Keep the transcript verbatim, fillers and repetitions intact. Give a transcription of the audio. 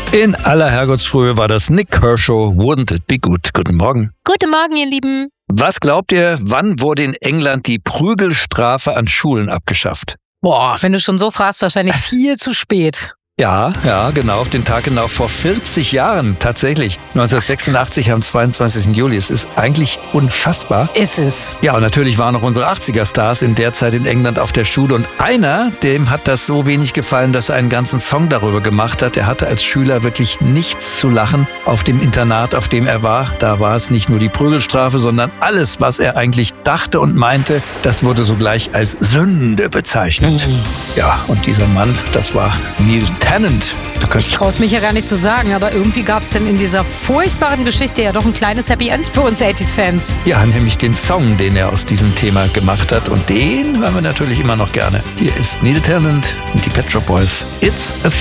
In aller Herrgottsfrühe war das Nik Kershaw, Wouldn't It Be Good. Guten Morgen. Guten Morgen, ihr Lieben. Was glaubt ihr, wann wurde in England die Prügelstrafe an Schulen abgeschafft? Boah, wenn du schon so fragst, wahrscheinlich viel zu spät. Ja, ja, genau, auf den Tag genau vor vierzig Jahren, tatsächlich. neunzehnhundertsechsundachtzig am zweiundzwanzigsten Juli. Es ist eigentlich unfassbar. Ist es. Ja, und natürlich waren auch unsere achtziger-Stars in der Zeit in England auf der Schule. Und einer, dem hat das so wenig gefallen, dass er einen ganzen Song darüber gemacht hat. Er hatte als Schüler wirklich nichts zu lachen auf dem Internat, auf dem er war. Da war es nicht nur die Prügelstrafe, sondern alles, was er eigentlich dachte und meinte, das wurde sogleich als Sünde bezeichnet. Mhm. Ja, und dieser Mann, das war Neil Tennant. Ich traue es mich ja gar nicht zu sagen, aber irgendwie gab es denn in dieser furchtbaren Geschichte ja doch ein kleines Happy End für uns achtziger-Fans. Ja, nämlich den Song, den er aus diesem Thema gemacht hat. Und den hören wir natürlich immer noch gerne. Hier ist Neil Tennant und die Pet Shop Boys. It's a